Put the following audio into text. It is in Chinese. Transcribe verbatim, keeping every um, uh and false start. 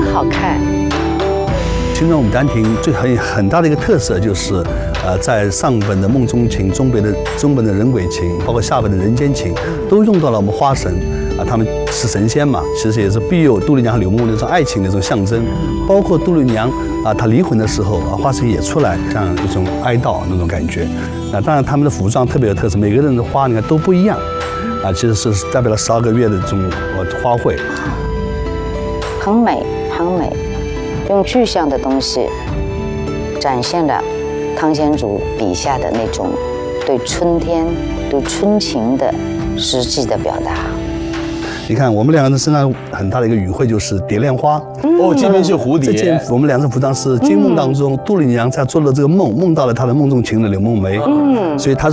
好看。 其中《牡丹亭》最很很大的一个特色就是，呃，在上本的梦中情、中本的中本的人鬼情，包括下本的人间情，都用到了我们花神啊，他们是神仙嘛，其实也是庇佑杜丽娘和柳梦的这种爱情的这种象征。包括杜丽娘啊，她离婚的时候啊，花神也出来，像一种哀悼那种感觉。那当然他们的服装特别有特色，每个人的花你看都不一样，啊，其实是代表了十二个月的这种花卉， 很美，很美。用具象的东西展现了汤显祖笔下的那种对春天、对春情的实际的表达。 你看，我们两个人身上很大的一个语汇就是蝶恋花。 哦，这边是蝴蝶。 这件我们两身服装是惊梦当中，杜丽娘在做了这个梦，梦到了她的梦中情人柳梦梅。嗯，所以她。